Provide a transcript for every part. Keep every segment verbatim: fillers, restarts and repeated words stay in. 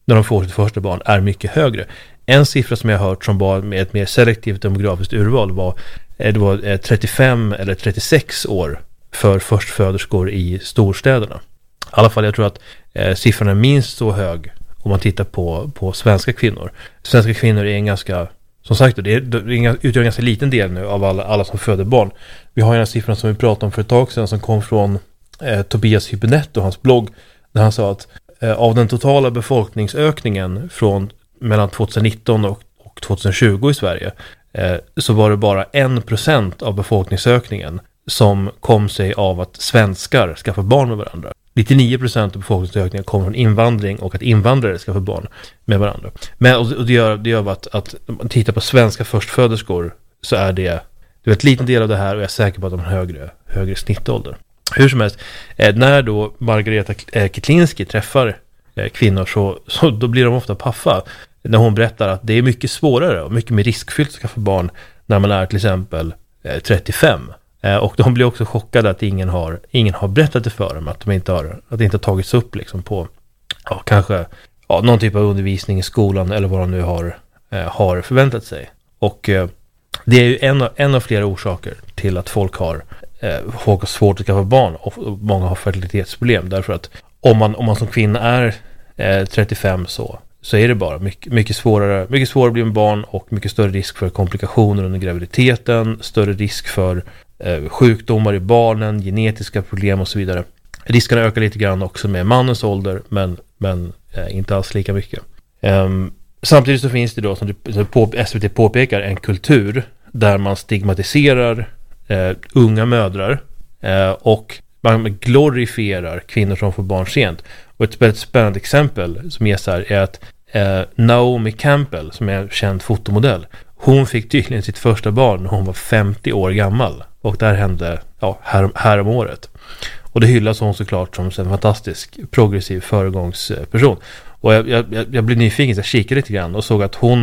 när de får sitt första barn är mycket högre. En siffra som jag har hört som var med ett mer selektivt demografiskt urval var, det var trettiofem eller trettiosex år för förstföderskor i storstäderna. I alla fall jag tror att eh, siffran är minst så hög om man tittar på, på svenska kvinnor. Svenska kvinnor är en ganska, som sagt, det, är, det utgör en ganska liten del nu av alla, alla som föder barn. Vi har en siffra som vi pratade om för ett tag sedan som kom från eh, Tobias Hübinette och hans blogg, där han sa att eh, av den totala befolkningsökningen från mellan tjugonitton och, och tjugotjugo i Sverige eh, så var det bara en procent av befolkningsökningen som kom sig av att svenskar skaffar barn med varandra. nittionio procent av befolkningsökningen kommer från invandring och att invandrare skaffar barn med varandra. Men och det gör, det gör att, att om man tittar på svenska förstföderskor så är det, det är ett liten del av det här och jag är säker på att de har högre, högre snittålder. Hur som helst, eh, när då Margareta Kitlinski träffar eh, kvinnor så, så då blir de ofta paffa när hon berättar att det är mycket svårare och mycket mer riskfyllt att skaffa barn när man är till exempel eh, trettiofem. Eh, och de blir också chockade att ingen har, ingen har berättat det för dem, att de inte har, att det inte har tagits upp liksom på ja, kanske ja, någon typ av undervisning i skolan eller vad de nu har, eh, har förväntat sig. Och eh, det är ju en av, en av flera orsaker till att folk har, eh, folk har svårt att skaffa barn och, och många har fertilitetsproblem. Därför att om man, om man som kvinna är eh, trettiofem så så är det bara mycket, mycket svårare mycket svårare att bli en barn och mycket större risk för komplikationer under graviditeten, större risk för eh, sjukdomar i barnen, genetiska problem och så vidare. Riskerna ökar lite grann också med mannens ålder, men, men eh, inte alls lika mycket. Um, samtidigt så finns det då, som S V T påpekar, en kultur där man stigmatiserar eh, unga mödrar eh, och man glorifierar kvinnor som får barn sent. Och ett väldigt spännande exempel som ges här är att eh, Naomi Campbell, som är en känd fotomodell, hon fick tydligen sitt första barn när hon var femtio år gammal. Och det här hände ja, här, här om året. Och det hyllas hon såklart som en fantastisk progressiv föregångsperson. Och jag, jag, jag blev nyfiken så jag kikade lite grann och såg att hon,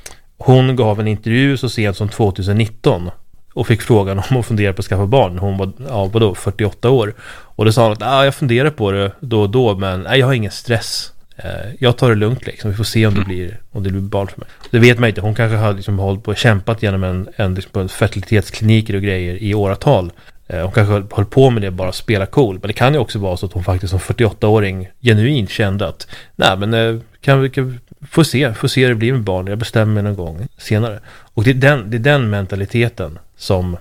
hon gav en intervju så sent som tjugonitton och fick frågan om hon funderar på att skaffa barn. Hon var ja, vadå, fyrtioåtta år. Och då sa hon att ah, jag funderar på det då och då, men nej, jag har ingen stress. Eh, jag tar det lugnt liksom. Vi får se om det blir, om det blir barn för mig. Det vet man inte. Hon kanske har liksom hållit på och kämpat genom en, en, liksom, fertilitetskliniker och grejer i åratal. Eh, hon kanske höll på med det bara att spela cool. Men det kan ju också vara så att hon faktiskt som fyrtioåttaåring genuint kände att nej, men eh, kan vi kan, få se, få se det blir med barn. Jag bestämmer mig någon gång senare. Och det är den, det är den mentaliteten som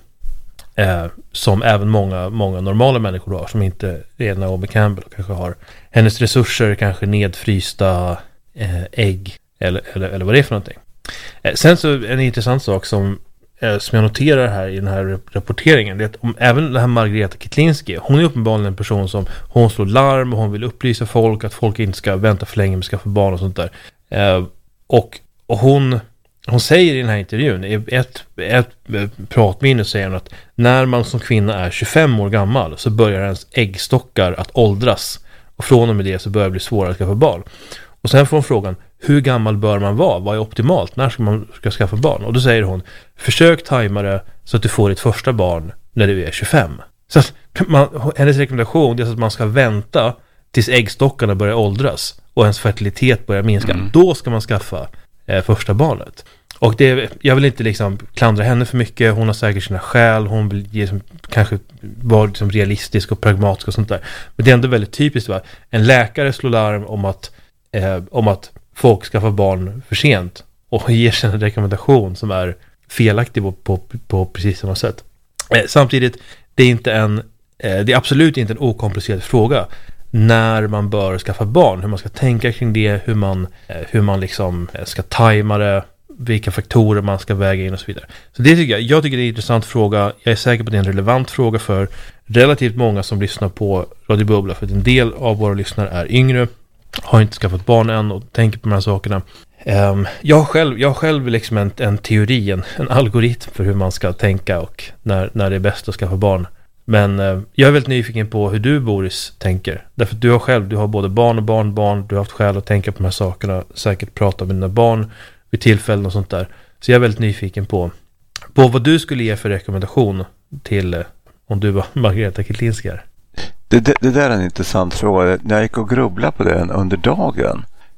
eh, som även många, många normala människor har, som inte är Naomi Campbell och kanske har hennes resurser, kanske nedfrysta eh, ägg eller, eller, eller vad det är för någonting. Eh, sen så en intressant sak som, eh, som jag noterar här i den här rapporteringen, det är att om, även den här Margareta Kitlinski, hon är uppenbarligen en person som hon slår larm och hon vill upplysa folk att folk inte ska vänta för länge med att skaffa barn och sånt där. Eh, och, och hon Hon säger i den här intervjun, i ett, ett pratminne säger hon att när man som kvinna är tjugofem år gammal så börjar ens äggstockar att åldras. Och från och med det så börjar det bli svårare att skaffa barn. Och sen får hon frågan, hur gammal bör man vara? Vad är optimalt? När ska man ska skaffa barn? Och då säger hon, försök tajma det så att du får ditt första barn när du är tjugofem. Så att man, hennes rekommendation är att man ska vänta tills äggstockarna börjar åldras och ens fertilitet börjar minska. Mm. Då ska man skaffa första barnet. Och det, jag vill inte liksom klandra henne för mycket. Hon har säkert sina skäl. Hon vill ge, som, kanske vara liksom realistisk och pragmatisk och sånt där. Men det är ändå väldigt typiskt. Va? En läkare slår larm om att, eh, om att folk ska få barn för sent och ger sig en rekommendation som är felaktig på, på, på precis samma sätt. Eh, samtidigt, det är, inte en, eh, det är absolut inte en okomplicerad fråga när man bör skaffa barn, hur man ska tänka kring det, hur man, hur man liksom ska tajma det, vilka faktorer man ska väga in och så vidare. Så det tycker jag, jag tycker det är en intressant fråga. Jag är säker på att det är en relevant fråga för relativt många som lyssnar på Radio Bubbla, för att en del av våra lyssnare är yngre, har inte skaffat barn än och tänker på de här sakerna. Um, jag har själv, jag har själv liksom en, en teori, en, en algoritm för hur man ska tänka och när, när det är bäst att skaffa barn. Men eh, jag är väldigt nyfiken på hur du, Boris, tänker. Därför att du har själv, du har både barn och barnbarn, du har haft skäl att tänka på de här sakerna, säkert prata med dina barn vid tillfällen och sånt där. Så jag är väldigt nyfiken på, på vad du skulle ge för rekommendation till, eh, om du var Margareta Kitlinski här. Det, det, det där är en intressant fråga. När jag gick och grubblade på den under dagen